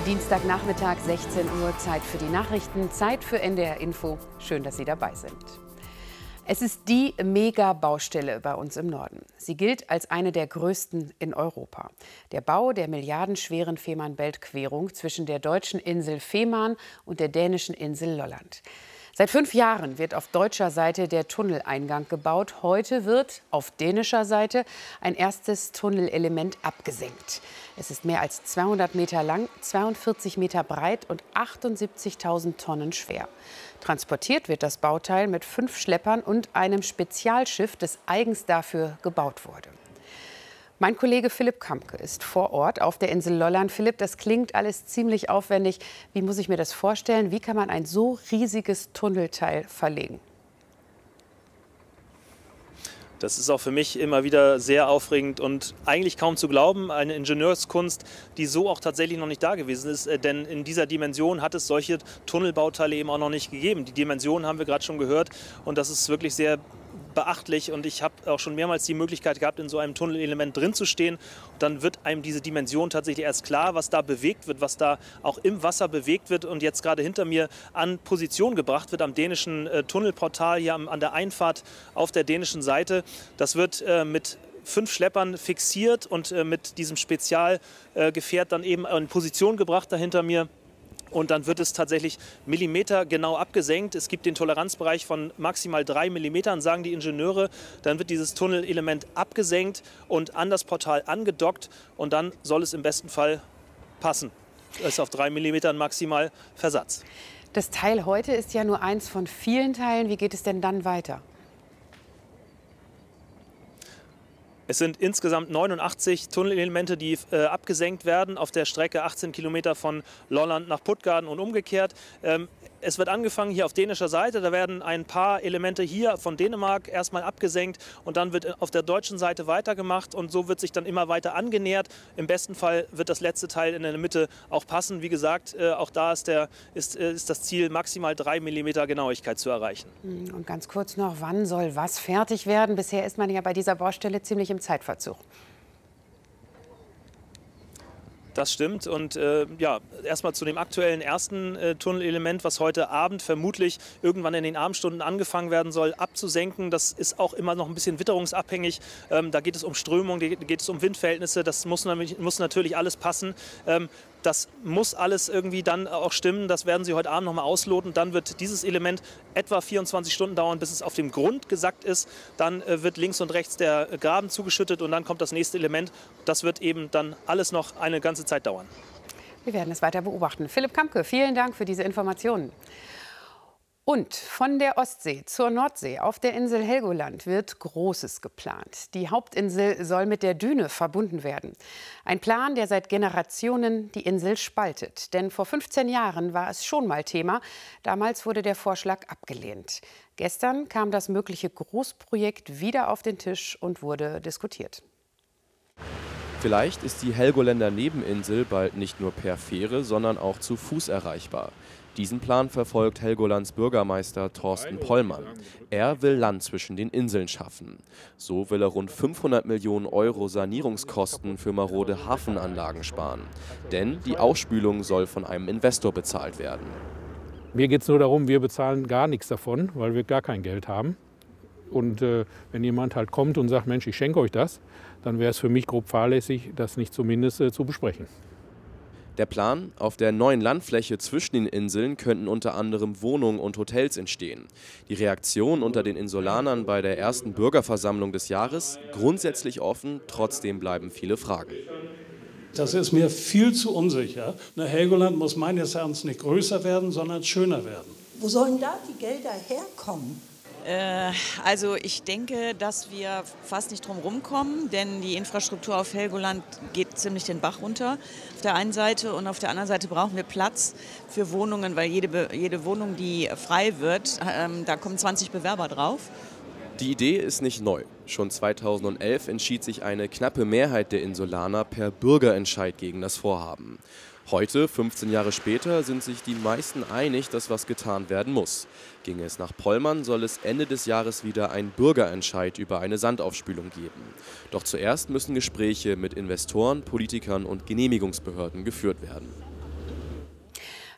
Dienstagnachmittag, 16 Uhr, Zeit für die Nachrichten, Zeit für NDR Info. Schön, dass Sie dabei sind. Es ist die Mega-Baustelle bei uns im Norden. Sie gilt als eine der größten in Europa. Der Bau der milliardenschweren Fehmarn-Belt-Querung zwischen der deutschen Insel Fehmarn und der dänischen Insel Lolland. Seit 5 Jahren wird auf deutscher Seite der Tunneleingang gebaut. Heute wird auf dänischer Seite ein erstes Tunnelelement abgesenkt. Es ist mehr als 200 Meter lang, 42 Meter breit und 78.000 Tonnen schwer. Transportiert wird das Bauteil mit 5 Schleppern und einem Spezialschiff, das eigens dafür gebaut wurde. Mein Kollege Philipp Kamke ist vor Ort auf der Insel Lolland. Philipp, das klingt alles ziemlich aufwendig. Wie muss ich mir das vorstellen? Wie kann man ein so riesiges Tunnelteil verlegen? Das ist auch für mich immer wieder sehr aufregend und eigentlich kaum zu glauben. Eine Ingenieurskunst, die so auch tatsächlich noch nicht da gewesen ist. Denn in dieser Dimension hat es solche Tunnelbauteile eben auch noch nicht gegeben. Die Dimension haben wir gerade schon gehört und das ist wirklich sehr beachtlich. Und ich habe auch schon mehrmals die Möglichkeit gehabt, in so einem Tunnelelement drin zu stehen. Und dann wird einem diese Dimension tatsächlich erst klar, was da bewegt wird, was da auch im Wasser bewegt wird und jetzt gerade hinter mir an Position gebracht wird am dänischen Tunnelportal hier an der Einfahrt auf der dänischen Seite. Das wird mit 5 Schleppern fixiert und mit diesem Spezialgefährt dann eben in Position gebracht da hinter mir. Und dann wird es tatsächlich millimetergenau abgesenkt. Es gibt den Toleranzbereich von maximal 3 Millimetern, sagen die Ingenieure. Dann wird dieses Tunnelelement abgesenkt und an das Portal angedockt. Und dann soll es im besten Fall passen. Es ist auf 3 Millimetern maximal Versatz. Das Teil heute ist ja nur eins von vielen Teilen. Wie geht es denn dann weiter? Es sind insgesamt 89 Tunnelelemente, die abgesenkt werden auf der Strecke 18 Kilometer von Lolland nach Puttgarden und umgekehrt. Es wird angefangen hier auf dänischer Seite, da werden ein paar Elemente hier von Dänemark erstmal abgesenkt und dann wird auf der deutschen Seite weitergemacht und so wird sich dann immer weiter angenähert. Im besten Fall wird das letzte Teil in der Mitte auch passen. Wie gesagt, auch da ist das Ziel, maximal 3 Millimeter Genauigkeit zu erreichen. Und ganz kurz noch, wann soll was fertig werden? Bisher ist man ja bei dieser Baustelle ziemlich im Zeitverzug. Das stimmt und ja, erstmal zu dem aktuellen ersten Tunnelelement, was heute Abend vermutlich irgendwann in den Abendstunden angefangen werden soll, abzusenken. Das ist auch immer noch ein bisschen witterungsabhängig. Da geht es um Strömung, da geht es um Windverhältnisse. Das muss natürlich alles passen. Das muss alles irgendwie dann auch stimmen. Das werden Sie heute Abend noch mal ausloten. Dann wird dieses Element etwa 24 Stunden dauern, bis es auf dem Grund gesackt ist. Dann wird links und rechts der Graben zugeschüttet und dann kommt das nächste Element. Das wird eben dann alles noch eine ganze Zeit dauern. Wir werden es weiter beobachten. Philipp Kamke, vielen Dank für diese Informationen. Und von der Ostsee zur Nordsee auf der Insel Helgoland wird Großes geplant. Die Hauptinsel soll mit der Düne verbunden werden. Ein Plan, der seit Generationen die Insel spaltet. Denn vor 15 Jahren war es schon mal Thema. Damals wurde der Vorschlag abgelehnt. Gestern kam das mögliche Großprojekt wieder auf den Tisch und wurde diskutiert. Vielleicht ist die Helgoländer Nebeninsel bald nicht nur per Fähre, sondern auch zu Fuß erreichbar. Diesen Plan verfolgt Helgolands Bürgermeister Thorsten Pollmann. Er will Land zwischen den Inseln schaffen. So will er rund 500 Millionen Euro Sanierungskosten für marode Hafenanlagen sparen. Denn die Ausspülung soll von einem Investor bezahlt werden. Mir geht es nur darum, wir bezahlen gar nichts davon, weil wir gar kein Geld haben. Und wenn jemand halt kommt und sagt, Mensch, ich schenke euch das, dann wäre es für mich grob fahrlässig, das nicht zumindest zu besprechen. Der Plan: Auf der neuen Landfläche zwischen den Inseln könnten unter anderem Wohnungen und Hotels entstehen. Die Reaktion unter den Insulanern bei der ersten Bürgerversammlung des Jahres: grundsätzlich offen, trotzdem bleiben viele Fragen. Das ist mir viel zu unsicher. Helgoland muss meines Erachtens nicht größer werden, sondern schöner werden. Wo sollen da die Gelder herkommen? Also ich denke, dass wir fast nicht drum rumkommen, denn die Infrastruktur auf Helgoland geht ziemlich den Bach runter auf der einen Seite und auf der anderen Seite brauchen wir Platz für Wohnungen, weil jede Wohnung, die frei wird, da kommen 20 Bewerber drauf. Die Idee ist nicht neu. Schon 2011 entschied sich eine knappe Mehrheit der Insulaner per Bürgerentscheid gegen das Vorhaben. Heute, 15 Jahre später, sind sich die meisten einig, dass was getan werden muss. Ginge es nach Pollmann, soll es Ende des Jahres wieder einen Bürgerentscheid über eine Sandaufspülung geben. Doch zuerst müssen Gespräche mit Investoren, Politikern und Genehmigungsbehörden geführt werden.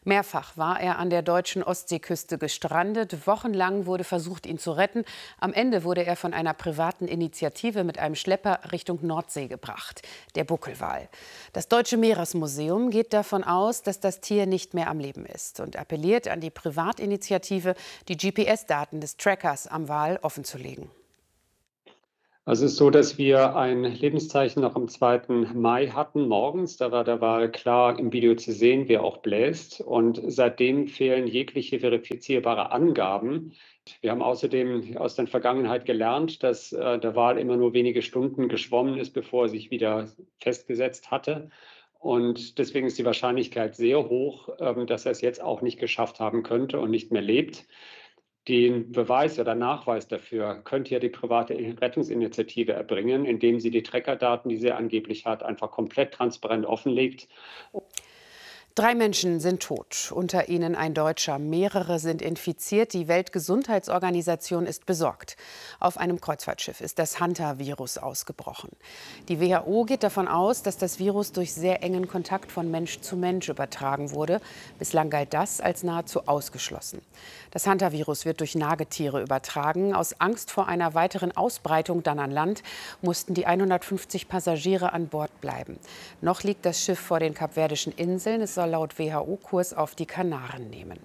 Mehrfach war er an der deutschen Ostseeküste gestrandet. Wochenlang wurde versucht, ihn zu retten. Am Ende wurde er von einer privaten Initiative mit einem Schlepper Richtung Nordsee gebracht, der Buckelwal. Das Deutsche Meeresmuseum geht davon aus, dass das Tier nicht mehr am Leben ist und appelliert an die Privatinitiative, die GPS-Daten des Trackers am Wal offenzulegen. Also es ist so, dass wir ein Lebenszeichen noch am 2. Mai hatten, morgens. Da war der Wal klar im Video zu sehen, wie er auch bläst. Und seitdem fehlen jegliche verifizierbare Angaben. Wir haben außerdem aus der Vergangenheit gelernt, dass der Wal immer nur wenige Stunden geschwommen ist, bevor er sich wieder festgesetzt hatte. Und deswegen ist die Wahrscheinlichkeit sehr hoch, dass er es jetzt auch nicht geschafft haben könnte und nicht mehr lebt. Den Beweis oder Nachweis dafür könnte ja die private Rettungsinitiative erbringen, indem sie die Trackerdaten, die sie angeblich hat, einfach komplett transparent offenlegt. 3 Menschen sind tot, unter ihnen ein Deutscher. Mehrere sind infiziert. Die Weltgesundheitsorganisation ist besorgt. Auf einem Kreuzfahrtschiff ist das Hantavirus ausgebrochen. Die WHO geht davon aus, dass das Virus durch sehr engen Kontakt von Mensch zu Mensch übertragen wurde. Bislang galt das als nahezu ausgeschlossen. Das Hantavirus wird durch Nagetiere übertragen. Aus Angst vor einer weiteren Ausbreitung dann an Land mussten die 150 Passagiere an Bord bleiben. Noch liegt das Schiff vor den Kapverdischen Inseln. Es soll laut WHO Kurs auf die Kanaren nehmen.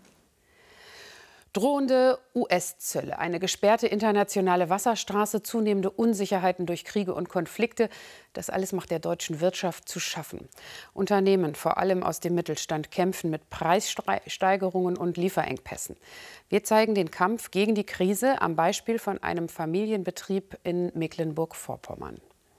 Drohende US-Zölle, eine gesperrte internationale Wasserstraße, zunehmende Unsicherheiten durch Kriege und Konflikte. Das alles macht der deutschen Wirtschaft zu schaffen. Unternehmen, vor allem aus dem Mittelstand, kämpfen mit Preissteigerungen und Lieferengpässen. Wir zeigen den Kampf gegen die Krise am Beispiel von einem Familienbetrieb in Mecklenburg-Vorpommern.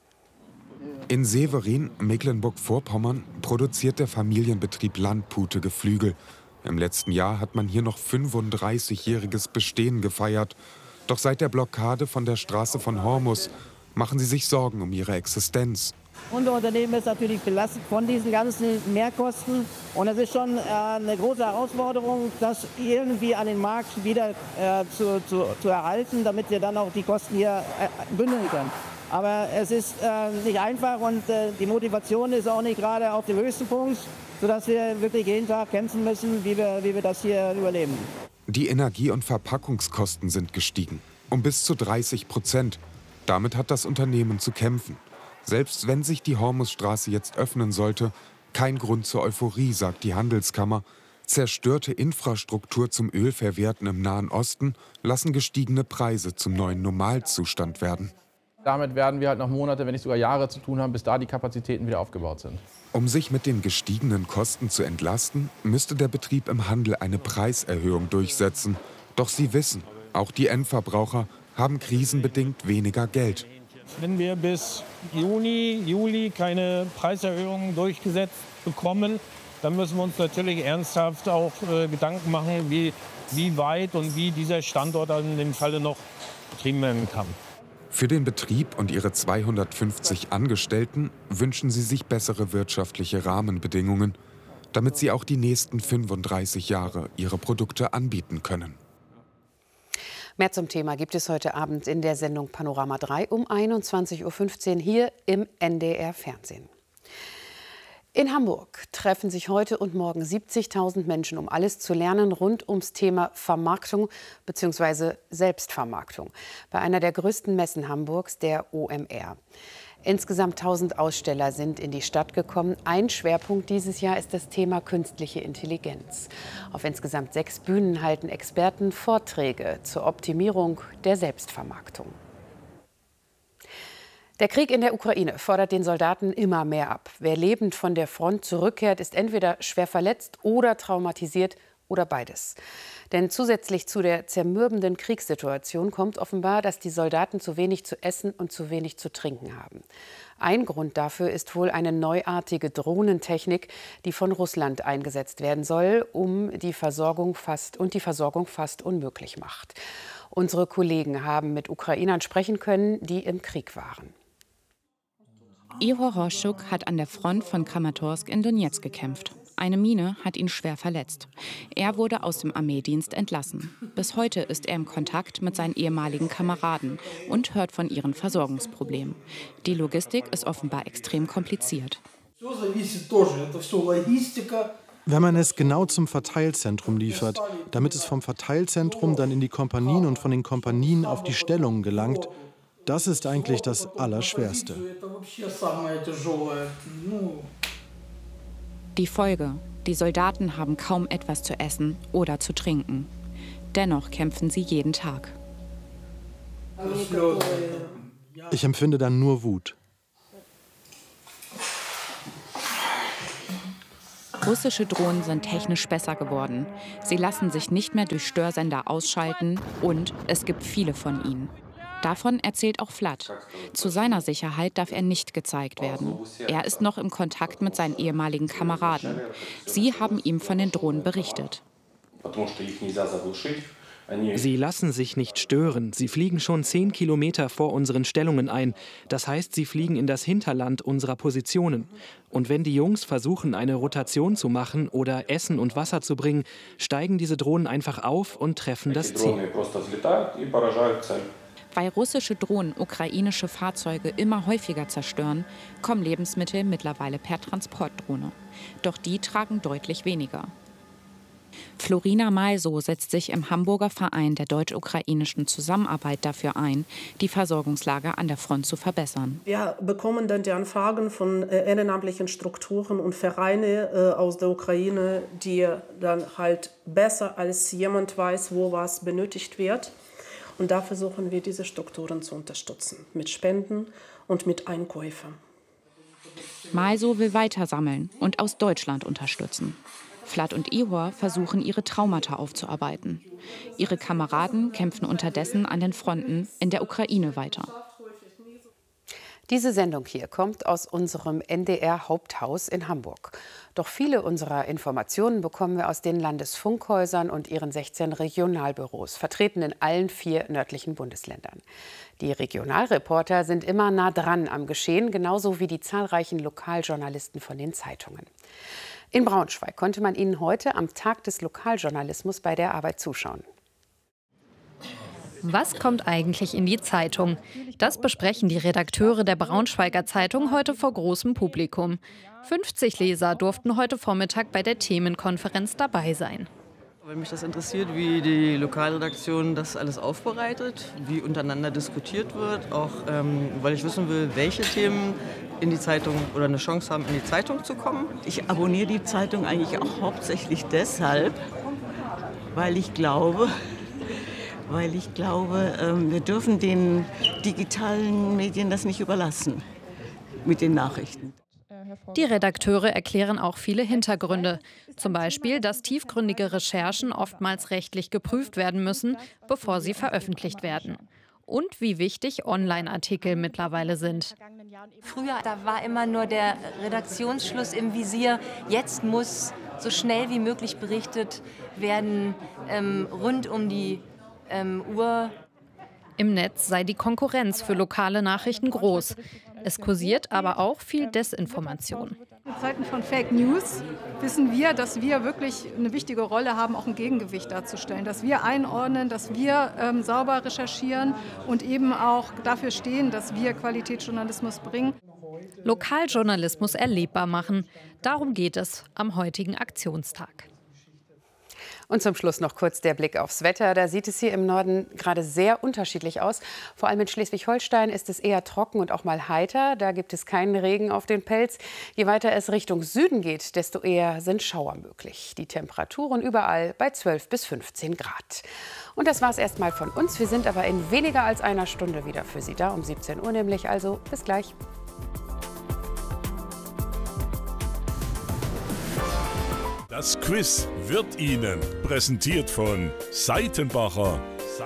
In Severin, Mecklenburg-Vorpommern, produziert der Familienbetrieb Landpute Geflügel. Im letzten Jahr hat man hier noch 35-jähriges Bestehen gefeiert. Doch seit der Blockade von der Straße von Hormus machen sie sich Sorgen um ihre Existenz. Unser Unternehmen ist natürlich belastet von diesen ganzen Mehrkosten. Und es ist schon eine große Herausforderung, das irgendwie an den Markt wieder zu erhalten, damit wir dann auch die Kosten hier bündeln können. Aber es ist nicht einfach und die Motivation ist auch nicht gerade auf dem höchsten Punkt, sodass wir wirklich jeden Tag kämpfen müssen, wie wir das hier überleben. Die Energie- und Verpackungskosten sind gestiegen, um bis zu 30%. Damit hat das Unternehmen zu kämpfen. Selbst wenn sich die Hormusstraße jetzt öffnen sollte, kein Grund zur Euphorie, sagt die Handelskammer. Zerstörte Infrastruktur zum Ölverwerten im Nahen Osten lassen gestiegene Preise zum neuen Normalzustand werden. Damit werden wir halt noch Monate, wenn nicht sogar Jahre zu tun haben, bis da die Kapazitäten wieder aufgebaut sind. Um sich mit den gestiegenen Kosten zu entlasten, müsste der Betrieb im Handel eine Preiserhöhung durchsetzen. Doch sie wissen, auch die Endverbraucher haben krisenbedingt weniger Geld. Wenn wir bis Juni, Juli keine Preiserhöhungen durchgesetzt bekommen, dann müssen wir uns natürlich ernsthaft auch Gedanken machen, wie weit und wie dieser Standort in dem Falle noch betrieben werden kann. Für den Betrieb und ihre 250 Angestellten wünschen sie sich bessere wirtschaftliche Rahmenbedingungen, damit sie auch die nächsten 35 Jahre ihre Produkte anbieten können. Mehr zum Thema gibt es heute Abend in der Sendung Panorama 3 um 21:15 Uhr hier im NDR Fernsehen. In Hamburg treffen sich heute und morgen 70.000 Menschen, um alles zu lernen rund ums Thema Vermarktung bzw. Selbstvermarktung bei einer der größten Messen Hamburgs, der OMR. Insgesamt 1000 Aussteller sind in die Stadt gekommen. Ein Schwerpunkt dieses Jahr ist das Thema künstliche Intelligenz. Auf insgesamt 6 Bühnen halten Experten Vorträge zur Optimierung der Selbstvermarktung. Der Krieg in der Ukraine fordert den Soldaten immer mehr ab. Wer lebend von der Front zurückkehrt, ist entweder schwer verletzt oder traumatisiert oder beides. Denn zusätzlich zu der zermürbenden Kriegssituation kommt offenbar, dass die Soldaten zu wenig zu essen und zu wenig zu trinken haben. Ein Grund dafür ist wohl eine neuartige Drohnentechnik, die von Russland eingesetzt werden soll, die Versorgung fast unmöglich macht. Unsere Kollegen haben mit Ukrainern sprechen können, die im Krieg waren. Ihor Roschuk hat an der Front von Kramatorsk in Donezk gekämpft. Eine Mine hat ihn schwer verletzt. Er wurde aus dem Armeedienst entlassen. Bis heute ist er im Kontakt mit seinen ehemaligen Kameraden und hört von ihren Versorgungsproblemen. Die Logistik ist offenbar extrem kompliziert. Wenn man es genau zum Verteilzentrum liefert, damit es vom Verteilzentrum dann in die Kompanien und von den Kompanien auf die Stellungen gelangt, das ist eigentlich das Allerschwerste. Die Folge: Die Soldaten haben kaum etwas zu essen oder zu trinken. Dennoch kämpfen sie jeden Tag. Ich empfinde dann nur Wut. Russische Drohnen sind technisch besser geworden. Sie lassen sich nicht mehr durch Störsender ausschalten und es gibt viele von ihnen. Davon erzählt auch Vlad. Zu seiner Sicherheit darf er nicht gezeigt werden. Er ist noch im Kontakt mit seinen ehemaligen Kameraden. Sie haben ihm von den Drohnen berichtet. Sie lassen sich nicht stören. Sie fliegen schon 10 Kilometer vor unseren Stellungen ein. Das heißt, sie fliegen in das Hinterland unserer Positionen. Und wenn die Jungs versuchen, eine Rotation zu machen oder Essen und Wasser zu bringen, steigen diese Drohnen einfach auf und treffen das Ziel. Weil russische Drohnen ukrainische Fahrzeuge immer häufiger zerstören, kommen Lebensmittel mittlerweile per Transportdrohne. Doch die tragen deutlich weniger. Florina Malso setzt sich im Hamburger Verein der deutsch-ukrainischen Zusammenarbeit dafür ein, die Versorgungslage an der Front zu verbessern. Wir bekommen dann die Anfragen von ehrenamtlichen Strukturen und Vereinen aus der Ukraine, die dann halt besser als jemand weiß, wo was benötigt wird. Und da versuchen wir, diese Strukturen zu unterstützen, mit Spenden und mit Einkäufen. Malso will weiter sammeln und aus Deutschland unterstützen. Vlad und Ihor versuchen, ihre Traumata aufzuarbeiten. Ihre Kameraden kämpfen unterdessen an den Fronten in der Ukraine weiter. Diese Sendung hier kommt aus unserem NDR-Haupthaus in Hamburg. Doch viele unserer Informationen bekommen wir aus den Landesfunkhäusern und ihren 16 Regionalbüros, vertreten in allen 4 nördlichen Bundesländern. Die Regionalreporter sind immer nah dran am Geschehen, genauso wie die zahlreichen Lokaljournalisten von den Zeitungen. In Braunschweig konnte man ihnen heute am Tag des Lokaljournalismus bei der Arbeit zuschauen. Was kommt eigentlich in die Zeitung? Das besprechen die Redakteure der Braunschweiger Zeitung heute vor großem Publikum. 50 Leser durften heute Vormittag bei der Themenkonferenz dabei sein. Weil mich das interessiert, wie die Lokalredaktion das alles aufbereitet, wie untereinander diskutiert wird, auch weil ich wissen will, welche Themen in die Zeitung oder eine Chance haben, in die Zeitung zu kommen. Ich abonniere die Zeitung eigentlich auch hauptsächlich deshalb, weil ich glaube, wir dürfen den digitalen Medien das nicht überlassen mit den Nachrichten. Die Redakteure erklären auch viele Hintergründe. Zum Beispiel, dass tiefgründige Recherchen oftmals rechtlich geprüft werden müssen, bevor sie veröffentlicht werden. Und wie wichtig Online-Artikel mittlerweile sind. Früher, da war immer nur der Redaktionsschluss im Visier. Jetzt muss so schnell wie möglich berichtet werden, rund um die Uhr. Im Netz sei die Konkurrenz für lokale Nachrichten groß. Es kursiert aber auch viel Desinformation. In Zeiten von Fake News wissen wir, dass wir wirklich eine wichtige Rolle haben, auch ein Gegengewicht darzustellen. Dass wir einordnen, dass wir sauber recherchieren und eben auch dafür stehen, dass wir Qualitätsjournalismus bringen. Lokaljournalismus erlebbar machen. Darum geht es am heutigen Aktionstag. Und zum Schluss noch kurz der Blick aufs Wetter. Da sieht es hier im Norden gerade sehr unterschiedlich aus. Vor allem in Schleswig-Holstein ist es eher trocken und auch mal heiter. Da gibt es keinen Regen auf den Pelz. Je weiter es Richtung Süden geht, desto eher sind Schauer möglich. Die Temperaturen überall bei 12 bis 15 Grad. Und das war es erstmal von uns. Wir sind aber in weniger als einer Stunde wieder für Sie da, um 17 Uhr nämlich. Also bis gleich. Das Quiz wird Ihnen präsentiert von Seitenbacher.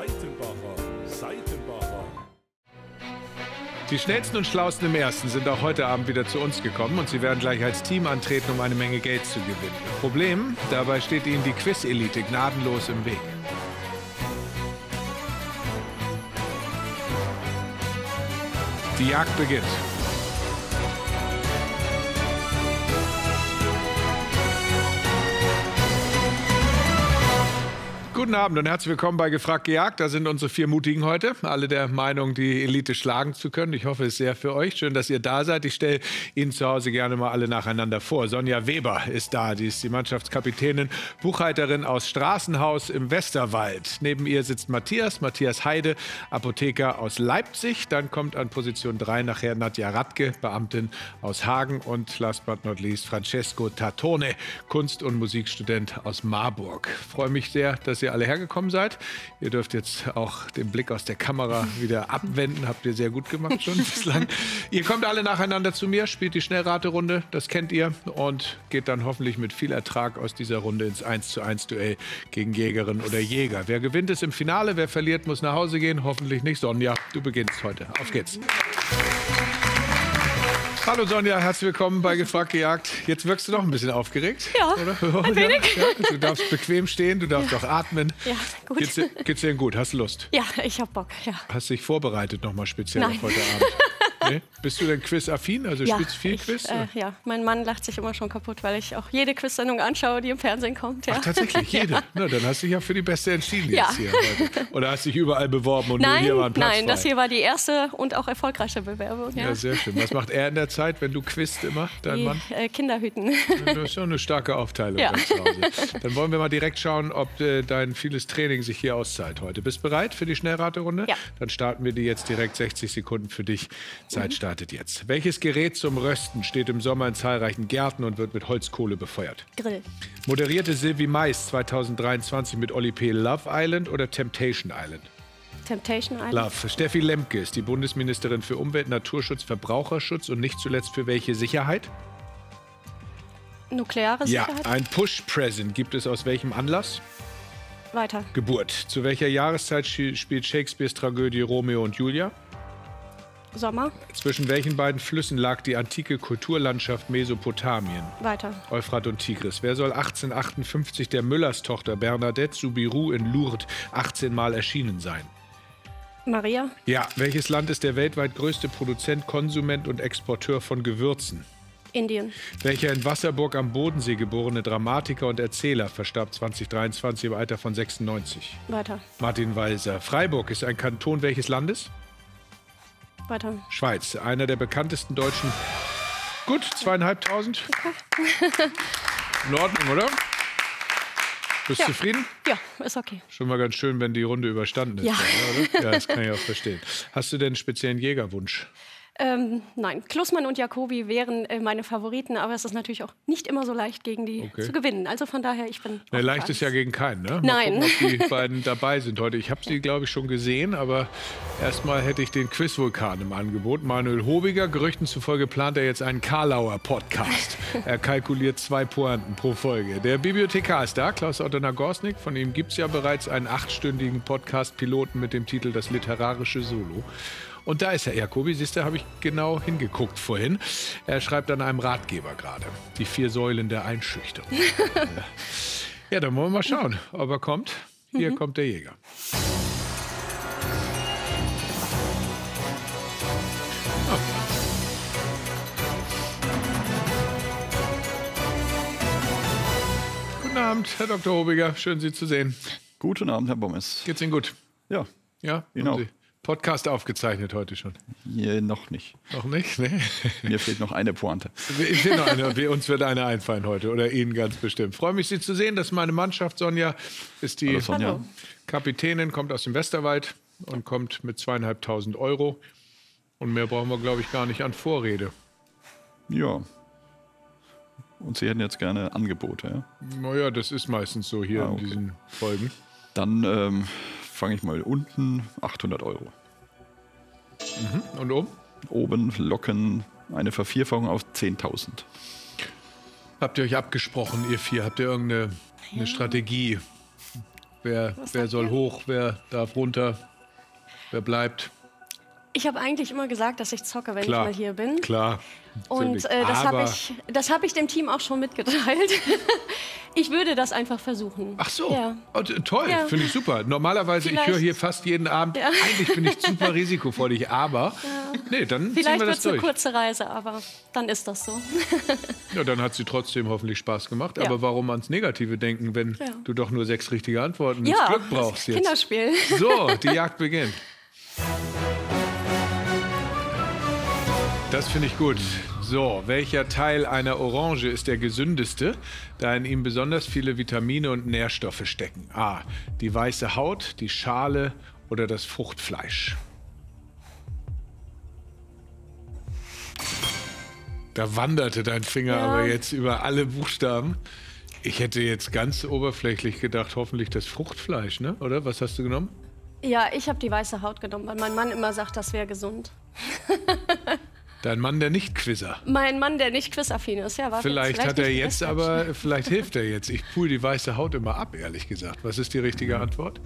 Die schnellsten und schlausten im Ersten sind auch heute Abend wieder zu uns gekommen und sie werden gleich als Team antreten, um eine Menge Geld zu gewinnen. Problem? Dabei steht ihnen die Quiz-Elite gnadenlos im Weg. Die Jagd beginnt. Guten Guten Abend und herzlich willkommen bei Gefragt gejagt. Da sind unsere 4 Mutigen heute. Alle der Meinung, die Elite schlagen zu können. Ich hoffe es sehr für euch. Schön, dass ihr da seid. Ich stelle Ihnen zu Hause gerne mal alle nacheinander vor. Sonja Weber ist da. Die ist die Mannschaftskapitänin, Buchhalterin aus Straßenhaus im Westerwald. Neben ihr sitzt Matthias Heide, Apotheker aus Leipzig. Dann kommt an Position 3 nachher Nadja Radke, Beamtin aus Hagen. Und last but not least Francesco Tattone, Kunst- und Musikstudent aus Marburg. Ich freue mich sehr, dass ihr alle hergekommen seid. Ihr dürft jetzt auch den Blick aus der Kamera wieder abwenden. Habt ihr sehr gut gemacht schon bislang. Ihr kommt alle nacheinander zu mir, spielt die Schnellraterunde, das kennt ihr. Und geht dann hoffentlich mit viel Ertrag aus dieser Runde ins 1:1 Duell gegen Jägerin oder Jäger. Wer gewinnt, ist im Finale. Wer verliert, muss nach Hause gehen. Hoffentlich nicht. Sonja, du beginnst heute. Auf geht's. Hallo Sonja, herzlich willkommen bei Gefragt gejagt. Jetzt wirkst du doch ein bisschen aufgeregt, ja, oder? Ein wenig. Ja, du darfst bequem stehen, du darfst auch atmen. Ja, gut. Geht's dir denn gut? Hast du Lust? Ja, ich hab Bock, ja. Hast du dich vorbereitet nochmal speziell Nein. auf heute Abend? Nee? Bist du denn quizaffin? Also ja, spielst du viel Quiz? Ja, mein Mann lacht sich immer schon kaputt, weil ich auch jede Quiz-Sendung anschaue, die im Fernsehen kommt. Ja. Ach, tatsächlich, jede? Ja. Na, dann hast du dich ja für die Beste entschieden Ja. jetzt hier heute. Oder hast dich überall beworben und nur hier war ein Platz Nein, frei? das hier war die erste und auch erfolgreiche Bewerbung. Ja, Ja, sehr schön. Was macht er in der Zeit, wenn du quizst immer, dein Mann? Kinderhüten. Das ist schon eine starke Aufteilung Ja. bei zu Hause. Dann wollen wir mal direkt schauen, ob dein vieles Training sich hier auszahlt heute. Bist du bereit für die Schnellraterunde? Ja. Dann starten wir die jetzt direkt. 60 Sekunden für dich. Zeit startet jetzt. Welches Gerät zum Rösten steht im Sommer in zahlreichen Gärten und wird mit Holzkohle befeuert? Grill. Moderierte Sylvie Mais 2023 mit Oli P. Love Island oder Temptation Island? Temptation Island. Love. Steffi Lemke ist die Bundesministerin für Umwelt, Naturschutz, Verbraucherschutz und nicht zuletzt für welche Sicherheit? Nukleare Sicherheit. Ja, ein Push-Present gibt es aus welchem Anlass? Weiter. Geburt. Zu welcher Jahreszeit spielt Shakespeares Tragödie Romeo und Julia? Sommer. Zwischen welchen beiden Flüssen lag die antike Kulturlandschaft Mesopotamien? Weiter. Euphrat und Tigris. Wer soll 1858 der Müllers-Tochter Bernadette Soubirous in Lourdes 18 Mal erschienen sein? Maria. Ja, welches Land ist der weltweit größte Produzent, Konsument und Exporteur von Gewürzen? Indien. Welcher in Wasserburg am Bodensee geborene Dramatiker und Erzähler verstarb 2023 im Alter von 96? Weiter. Martin Walser. Freiburg ist ein Kanton welches Landes? Weiter. Schweiz. Einer der bekanntesten deutschen... Gut, 2.500. In Ordnung, oder? Bist du zufrieden? Ja, ist okay. Schon mal ganz schön, wenn die Runde überstanden ist. Ja. Oder? Ja, das kann ich auch verstehen. Hast du denn einen speziellen Jägerwunsch? Nein, Klussmann und Jacobi wären meine Favoriten, aber es ist natürlich auch nicht immer so leicht, gegen die zu gewinnen. Also von daher, ich bin... Ne, leicht ist ja gegen keinen, ne? Mal Nein. gucken, ob die beiden dabei sind heute. Ich habe sie, glaube ich, schon gesehen, aber erstmal hätte ich den Quizvulkan im Angebot. Manuel Hobiger, Gerüchten zufolge plant er jetzt einen Karlauer Podcast. Er kalkuliert 2 Pointen pro Folge. Der Bibliothekar ist da, Klaus-Otto Nagorsnik. Von ihm gibt es ja bereits einen 8-stündigen Podcast-Piloten mit dem Titel Das literarische Solo. Und da ist er, Jacobi, siehst du, habe ich genau hingeguckt vorhin. Er schreibt an einem Ratgeber gerade. Die 4 Säulen der Einschüchterung. Ja, dann wollen wir mal schauen, ob er kommt. Hier kommt der Jäger. Oh. Guten Abend, Herr Dr. Hobiger. Schön, Sie zu sehen. Guten Abend, Herr Bommes. Geht's Ihnen gut? Ja. Ja? Genau. Haben Sie Podcast aufgezeichnet heute schon? Ja, noch nicht. Noch nicht? Nee. Mir fehlt noch eine Pointe. Uns wird eine einfallen heute oder Ihnen ganz bestimmt. Freue mich, Sie zu sehen. Das ist meine Mannschaft. Sonja ist die Hallo, Sonja. Kapitänin, kommt aus dem Westerwald und kommt mit 2.500 €. Und mehr brauchen wir, glaube ich, gar nicht an Vorrede. Ja. Und Sie hätten jetzt gerne Angebote, ja? Naja, das ist meistens so hier in diesen Folgen. Dann fange ich mal unten, 800 €. Und oben? Oben locken eine Vervierfachung auf 10.000. Habt ihr euch abgesprochen, ihr 4? Habt ihr irgendeine Strategie? Wer soll hoch, wer darf runter, wer bleibt? Ich habe eigentlich immer gesagt, dass ich zocke, wenn Klar. ich mal hier bin. Klar. Und das habe ich dem Team auch schon mitgeteilt. Ich würde das einfach versuchen. Ach so, Ja. oh, toll, Ja. finde ich super. Normalerweise, ich höre hier fast jeden Abend, Ja. eigentlich bin ich super risikofreudig, aber nee, dann ziehen Vielleicht wir wird das es eine durch. kurze Reise, aber dann ist das so. Ja, dann hat sie trotzdem hoffentlich Spaß gemacht. Ja. Aber warum ans Negative denken, wenn Ja. du doch nur 6 richtige Antworten ins Ja, Glück brauchst jetzt? Kinderspiel. So, die Jagd beginnt. Das finde ich gut. So, welcher Teil einer Orange ist der gesündeste, da in ihm besonders viele Vitamine und Nährstoffe stecken? A. Die weiße Haut, die Schale oder das Fruchtfleisch? Da wanderte dein Finger Ja. aber jetzt über alle Buchstaben. Ich hätte jetzt ganz oberflächlich gedacht, hoffentlich das Fruchtfleisch, ne? Oder? Was hast du genommen? Ja, ich habe die weiße Haut genommen, weil mein Mann immer sagt, das wäre gesund. Dein Mann, der Nicht-Quizzer. Mein Mann, der nicht quizaffin ist, ja, war Vielleicht hat er nicht jetzt, das aber vielleicht hilft er jetzt. Ich pul die weiße Haut immer ab, ehrlich gesagt. Was ist die richtige Antwort?